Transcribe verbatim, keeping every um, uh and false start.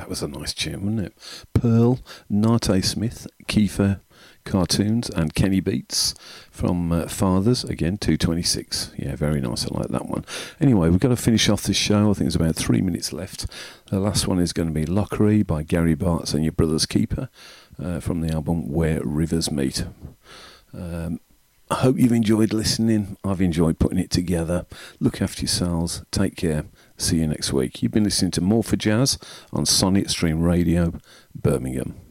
was a nice tune, wasn't it? Pearl, Nate Smith, Kiefer Cartoons, and Kenny Beats from uh, Fathers, again, two twenty-six. Yeah, very nice, I like that one. Anyway, we've got to finish off this show. I think there's about three minutes left. The last one is going to be Lockery by Gary Bartz and Your Brother's Keeper uh, from the album Where Rivers Meet. Um, I hope you've enjoyed listening. I've enjoyed putting it together. Look after yourselves. Take care. See you next week. You've been listening to More for Jazz on Sonic Stream Radio, Birmingham.